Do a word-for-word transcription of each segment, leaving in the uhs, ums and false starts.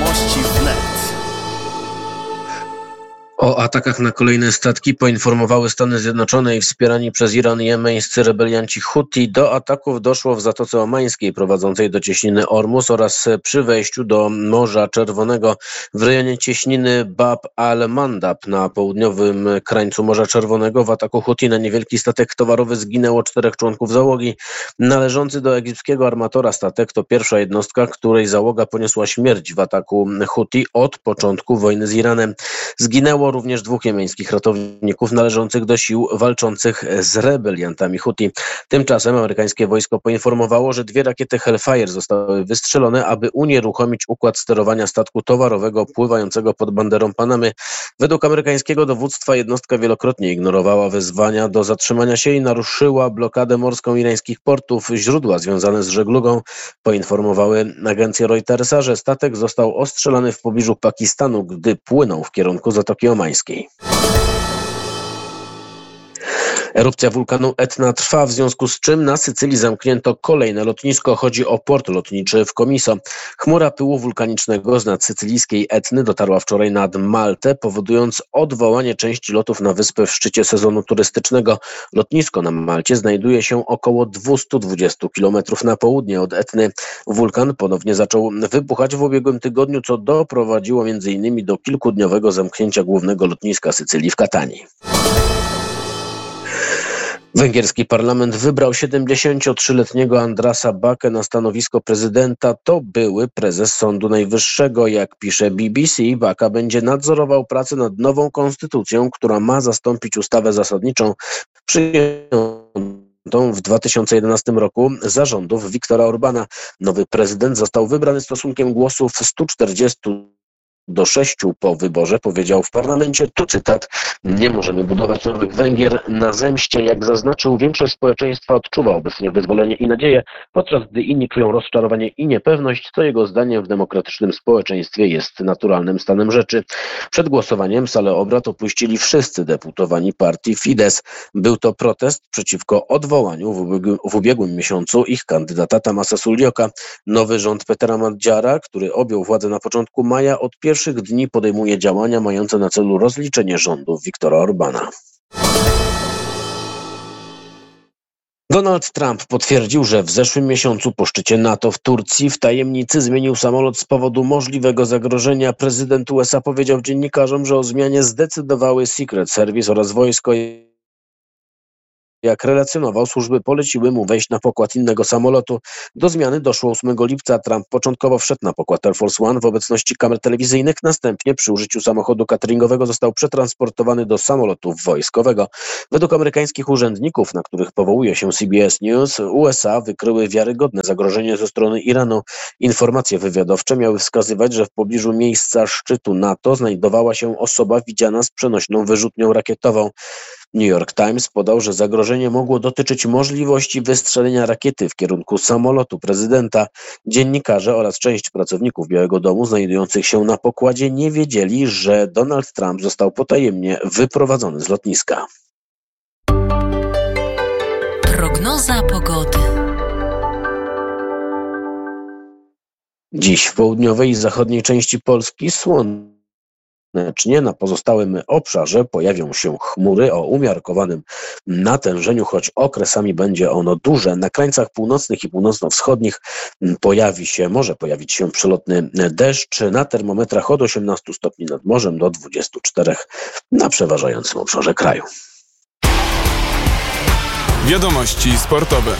Wiadomości wnet. O atakach na kolejne statki poinformowały Stany Zjednoczone i wspierani przez Iran jemeńscy rebelianci Huti. Do ataków doszło w Zatoce Omańskiej prowadzącej do cieśniny Ormus oraz przy wejściu do Morza Czerwonego w rejonie cieśniny Bab al-Mandab na południowym krańcu Morza Czerwonego. W ataku Huti na niewielki statek towarowy zginęło czterech członków załogi. Należący do egipskiego armatora statek to pierwsza jednostka, której załoga poniosła śmierć w ataku Huti od początku wojny z Iranem. Zginęło również dwóch jemeńskich ratowników należących do sił walczących z rebeliantami Huti. Tymczasem amerykańskie wojsko poinformowało, że dwie rakiety Hellfire zostały wystrzelone, aby unieruchomić układ sterowania statku towarowego pływającego pod banderą Panamy. Według amerykańskiego dowództwa jednostka wielokrotnie ignorowała wezwania do zatrzymania się i naruszyła blokadę morską irańskich portów. Źródła związane z żeglugą poinformowały agencję Reutersa, że statek został ostrzelany w pobliżu Pakistanu, gdy płynął w kierunku Zatoki Omańskiej. Erupcja wulkanu Etna trwa, w związku z czym na Sycylii zamknięto kolejne lotnisko. Chodzi o port lotniczy w Comiso. Chmura pyłu wulkanicznego z nad sycylijskiej Etny dotarła wczoraj nad Maltę, powodując odwołanie części lotów na wyspę w szczycie sezonu turystycznego. Lotnisko na Malcie znajduje się około dwieście dwadzieścia kilometrów na południe od Etny. Wulkan ponownie zaczął wybuchać w ubiegłym tygodniu, co doprowadziło między innymi do kilkudniowego zamknięcia głównego lotniska Sycylii w Katanii. Węgierski parlament wybrał siedemdziesięciotrzyletniego Andrasa Bakę na stanowisko prezydenta. To były prezes Sądu Najwyższego. Jak pisze B B C, Baka będzie nadzorował pracę nad nową konstytucją, która ma zastąpić ustawę zasadniczą przyjętą w dwa tysiące jedenastym roku za rządów Viktora Orbana. Nowy prezydent został wybrany stosunkiem głosów stu czterdziestu do sześciu po wyborze. Powiedział w parlamencie, tu cytat: nie możemy budować nowych Węgier na zemście. Jak zaznaczył, większość społeczeństwa odczuwa obecnie wyzwolenie i nadzieję, podczas gdy inni czują rozczarowanie i niepewność, co jego zdaniem w demokratycznym społeczeństwie jest naturalnym stanem rzeczy. Przed głosowaniem salę obrad opuścili wszyscy deputowani partii Fidesz. Był to protest przeciwko odwołaniu w ubiegłym, w ubiegłym miesiącu ich kandydata Tamasa Suljoka. Nowy rząd Petera Madjara, który objął władzę na początku maja, od pierwszych dni podejmuje działania mające na celu rozliczenie rządów Viktora Orbana. Donald Trump potwierdził, że w zeszłym miesiącu po szczycie NATO w Turcji w tajemnicy zmienił samolot z powodu możliwego zagrożenia. Prezydent U S A powiedział dziennikarzom, że o zmianie zdecydowały Secret Service oraz wojsko. Jak relacjonował, służby poleciły mu wejść na pokład innego samolotu. Do zmiany doszło ósmego lipca. Trump początkowo wszedł na pokład Air Force One w obecności kamer telewizyjnych. Następnie przy użyciu samochodu cateringowego został przetransportowany do samolotu wojskowego. Według amerykańskich urzędników, na których powołuje się C B S News, U S A wykryły wiarygodne zagrożenie ze strony Iranu. Informacje wywiadowcze miały wskazywać, że w pobliżu miejsca szczytu NATO znajdowała się osoba widziana z przenośną wyrzutnią rakietową. New York Times podał, że zagrożenie mogło dotyczyć możliwości wystrzelenia rakiety w kierunku samolotu prezydenta. Dziennikarze oraz część pracowników Białego Domu znajdujących się na pokładzie nie wiedzieli, że Donald Trump został potajemnie wyprowadzony z lotniska. Prognoza pogody. Dziś w południowej i zachodniej części Polski słonecznie. Na pozostałym obszarze pojawią się chmury o umiarkowanym natężeniu, choć okresami będzie ono duże. Na krańcach północnych i północno-wschodnich pojawi się, może pojawić się przelotny deszcz. Na termometrach od osiemnastu stopni nad morzem do dwudziestu czterech na przeważającym obszarze kraju. Wiadomości sportowe.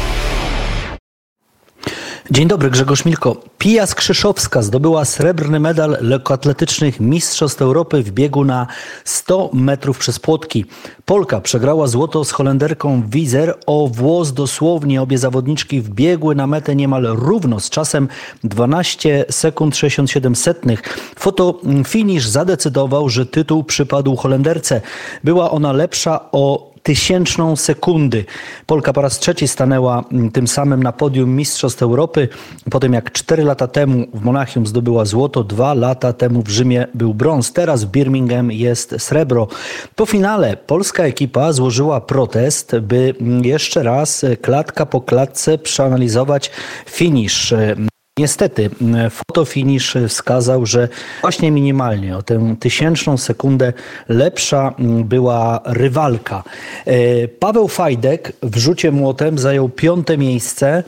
Dzień dobry, Grzegorz Milko. Pia Skrzyszowska zdobyła srebrny medal lekkoatletycznych Mistrzostw Europy w biegu na sto metrów przez płotki. Polka przegrała złoto z Holenderką Wieser o włos dosłownie. Obie zawodniczki wbiegły na metę niemal równo z czasem dwanaście sekund sześćdziesiąt siedem setnych. Fotofinisz zadecydował, że tytuł przypadł Holenderce. Była ona lepsza o tysięczną sekundy. Polka po raz trzeci stanęła tym samym na podium Mistrzostw Europy, po tym jak cztery lata temu w Monachium zdobyła złoto, dwa lata temu w Rzymie był brąz, teraz w Birmingham jest srebro. Po finale polska ekipa złożyła protest, by jeszcze raz klatka po klatce przeanalizować finisz. Niestety, fotofinisz wskazał, że właśnie minimalnie o tę tysięczną sekundę lepsza była rywalka. Paweł Fajdek w rzucie młotem zajął piąte miejsce.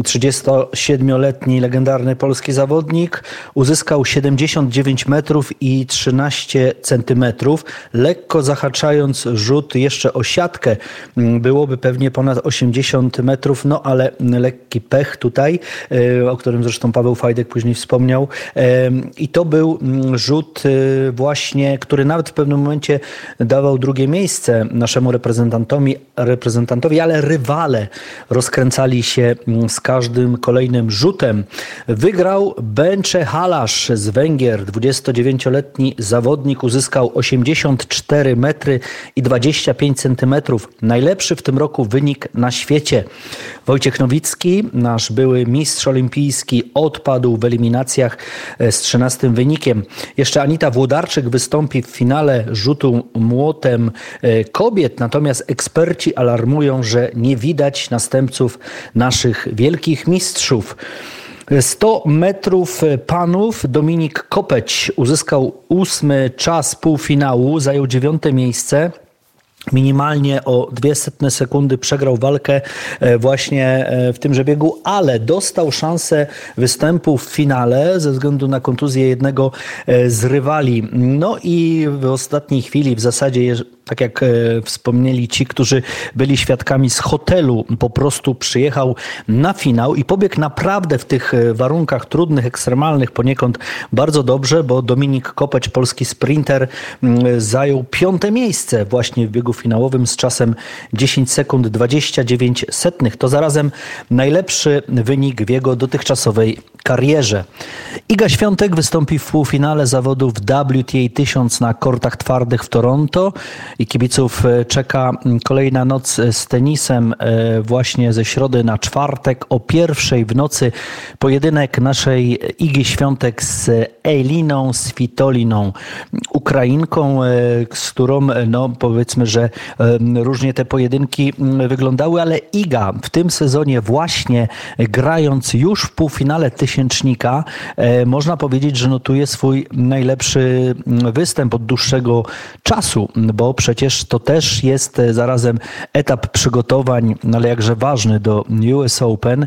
trzydziestosiedmioletni legendarny polski zawodnik uzyskał siedemdziesiąt dziewięć metrów i trzynaście centymetrów. Lekko zahaczając rzut jeszcze o siatkę byłoby pewnie ponad osiemdziesiąt metrów, no ale lekki pech tutaj, o którym zresztą Paweł Fajdek później wspomniał. I to był rzut właśnie, który nawet w pewnym momencie dawał drugie miejsce naszemu reprezentantowi, reprezentantowi, ale rywale rozkręcali się z każdym kolejnym rzutem. Wygrał Bence Halasz z Węgier. dwudziestodziewięcioletni zawodnik uzyskał osiemdziesiąt cztery metry i dwadzieścia pięć centymetrów. Najlepszy w tym roku wynik na świecie. Wojciech Nowicki, nasz były mistrz olimpijski, odpadł w eliminacjach z trzynastym wynikiem. Jeszcze Anita Włodarczyk wystąpi w finale rzutu młotem kobiet, natomiast eksperci alarmują, że nie widać następców naszych wielkich mistrzów. sto metrów panów Dominik Kopeć uzyskał ósmy czas półfinału, zajął dziewiąte miejsce. Minimalnie o dwie setne sekundy przegrał walkę właśnie w tymże biegu, ale dostał szansę występu w finale ze względu na kontuzję jednego z rywali. No i w ostatniej chwili w zasadzie, tak jak wspomnieli ci, którzy byli świadkami z hotelu, po prostu przyjechał na finał i pobiegł naprawdę w tych warunkach trudnych, ekstremalnych poniekąd bardzo dobrze, bo Dominik Kopeć, polski sprinter, zajął piąte miejsce właśnie w biegu finałowym z czasem dziesięć sekund dwadzieścia dziewięć setnych. To zarazem najlepszy wynik w jego dotychczasowej karierze. Iga Świątek wystąpi w półfinale zawodów W T A tysiąc na kortach twardych w Toronto i kibiców czeka kolejna noc z tenisem właśnie ze środy na czwartek o pierwszej w nocy. Pojedynek naszej Igi Świątek z Eliną Svitoliną, Ukrainką, z którą no powiedzmy, że różnie te pojedynki wyglądały, ale Iga w tym sezonie właśnie grając już w półfinale tysięcznika, można powiedzieć, że notuje swój najlepszy występ od dłuższego czasu, bo przecież to też jest zarazem etap przygotowań, ale jakże ważny do U S Open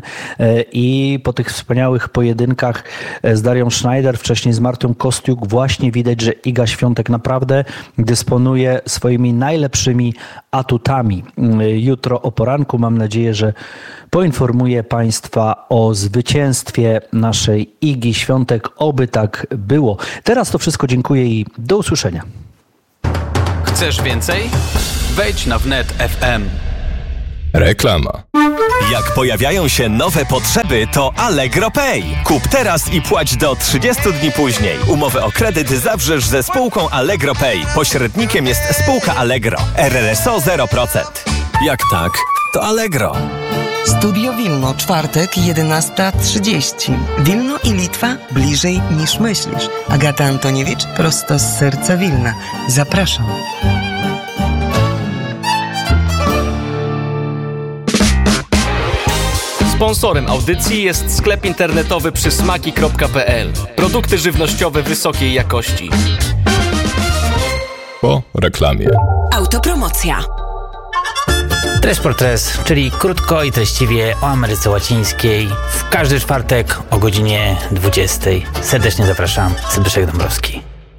i po tych wspaniałych pojedynkach z Darią Schneider, wcześniej z Martą Kostiuk, właśnie widać, że Iga Świątek naprawdę dysponuje swoimi najlepszymi atutami. Jutro o poranku mam nadzieję, że poinformuję Państwa o zwycięstwie naszej Igi Świątek. Oby tak było. Teraz to wszystko, dziękuję i do usłyszenia. Chcesz więcej? Wejdź na wnet kropka f m. Reklama. Jak pojawiają się nowe potrzeby, to Allegro Pay. Kup teraz i płać do trzydziestu dni później. Umowę o kredyt zawrzesz ze spółką Allegro Pay. Pośrednikiem jest spółka Allegro. R R S O zero procent. Jak tak, to Allegro. Studio Wilno, czwartek, jedenasta trzydzieści. Wilno i Litwa bliżej niż myślisz. Agata Antoniewicz, prosto z serca Wilna. Zapraszam. Sponsorem audycji jest sklep internetowy przysmaki kropka p l. Produkty żywnościowe wysokiej jakości. Po reklamie. Autopromocja. Tres por Tres, czyli krótko i treściwie o Ameryce Łacińskiej. W każdy czwartek o godzinie dwudziestej. Serdecznie zapraszam. Zbyszek Dąbrowski.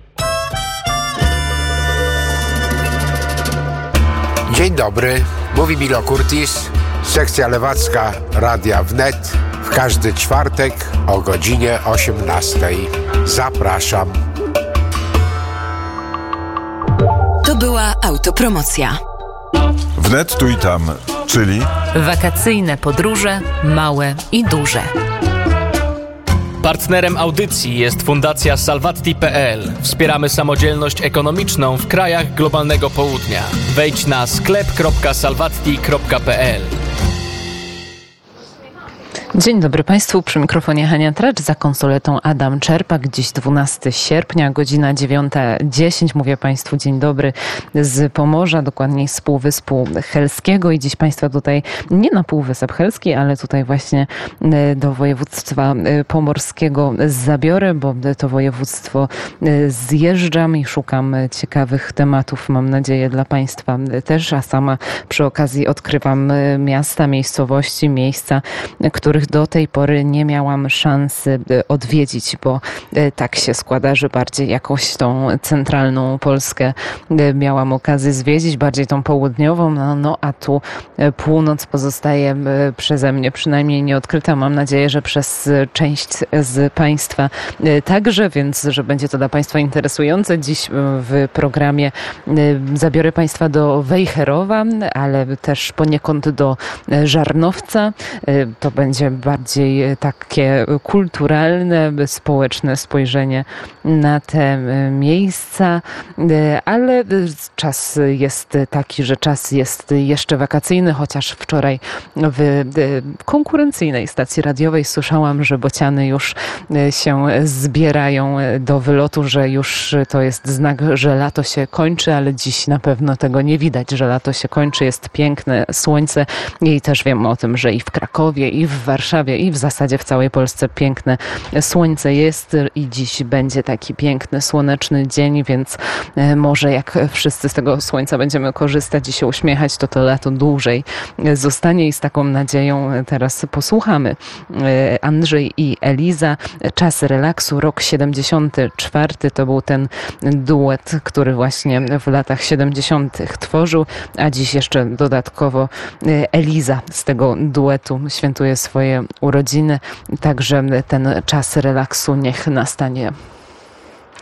Dzień dobry, mówi Milo Curtis, sekcja lewacka Radia Wnet. W każdy czwartek o godzinie osiemnastej. Zapraszam. To była autopromocja. Wnet tu i tam, czyli Wakacyjne podróże, małe i duże. Partnerem audycji jest Fundacja Salvatti kropka p l. Wspieramy samodzielność ekonomiczną w krajach globalnego południa. Wejdź na sklep kropka salvatti kropka p l. Dzień dobry Państwu, przy mikrofonie Hania Tracz, za konsoletą Adam Czerpak. Dziś dwunastego sierpnia, godzina dziewiąta dziesięć. Mówię Państwu dzień dobry z Pomorza, dokładniej z Półwyspu Helskiego i dziś Państwa tutaj nie na Półwysep Helski, ale tutaj właśnie do województwa pomorskiego zabiorę, bo to województwo zjeżdżam i szukam ciekawych tematów, mam nadzieję dla Państwa też, a sama przy okazji odkrywam miasta, miejscowości, miejsca, których do tej pory nie miałam szansy odwiedzić, bo tak się składa, że bardziej jakąś tą centralną Polskę miałam okazję zwiedzić, bardziej tą południową, no, no a tu północ pozostaje przeze mnie przynajmniej nieodkryta. Mam nadzieję, że przez część z Państwa także, więc że będzie to dla Państwa interesujące. Dziś w programie zabiorę Państwa do Wejherowa, ale też poniekąd do Żarnowca. To będzie bardziej takie kulturalne, społeczne spojrzenie na te miejsca, ale czas jest taki, że czas jest jeszcze wakacyjny, chociaż wczoraj w konkurencyjnej stacji radiowej słyszałam, że bociany już się zbierają do wylotu, że już to jest znak, że lato się kończy, ale dziś na pewno tego nie widać, że lato się kończy, jest piękne słońce i też wiem o tym, że i w Krakowie, i w Warszawie, i w zasadzie w całej Polsce piękne słońce jest i dziś będzie taki piękny, słoneczny dzień, więc może jak wszyscy z tego słońca będziemy korzystać i się uśmiechać, to to lato dłużej zostanie i z taką nadzieją teraz posłuchamy. Andrzej i Eliza, Czas relaksu, rok siedemdziesiąty czwarty, to był ten duet, który właśnie w latach siedemdziesiątych tworzył, a dziś jeszcze dodatkowo Eliza z tego duetu świętuje swoje urodziny, także ten czas relaksu niech nastanie